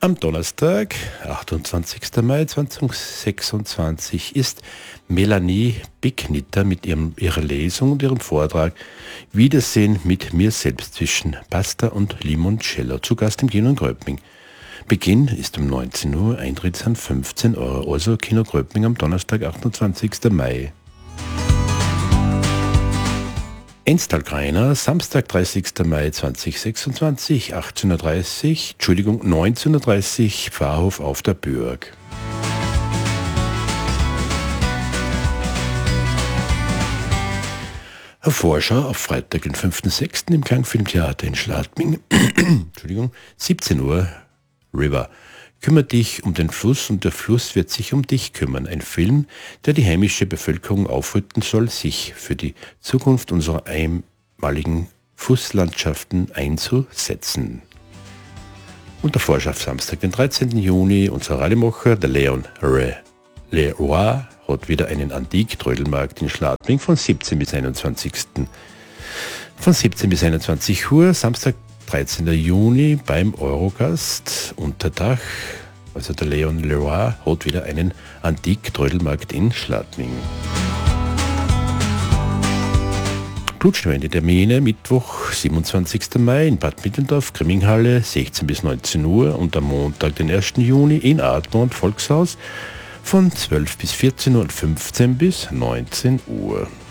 Am Donnerstag, 28. Mai 2026, ist Melanie Bicknitter mit ihrer Lesung und ihrem Vortrag Wiedersehen mit mir selbst zwischen Pasta und Limoncello zu Gast im Kino in Gröbming. Beginn ist um 19 Uhr, Eintritt sind 15 Euro, also Kino Gröbming am Donnerstag, 28. Mai. Enstal-Greiner, Samstag, 30. Mai 2026, 19:30 Uhr, Pfarrhof auf der Bürg. Vorschau auf Freitag, den 5.6. im Klangfilmtheater in Schladming, 17 Uhr, River. Kümmere dich um den Fluss und der Fluss wird sich um dich kümmern. Ein Film, der die heimische Bevölkerung aufrütteln soll, sich für die Zukunft unserer einmaligen Flusslandschaften einzusetzen. Und der Vorschau auf Samstag, den 13. Juni, unser Radiomacher, der Leon Leroy, hat wieder einen Antik-Trödelmarkt in Schladming von 17 bis 21. Von 17 bis 21 Uhr, Samstag, 13. Juni beim Eurogast Unterdach, also der Leon Leroy, hat wieder einen Antik-Trödelmarkt in Schladming. Blutspende-Termine, Mittwoch, 27. Mai in Bad Mitteldorf, Grimminghalle, 16 bis 19 Uhr und am Montag, den 1. Juni in Admont, Volkshaus, von 12 bis 14 Uhr und 15 bis 19 Uhr.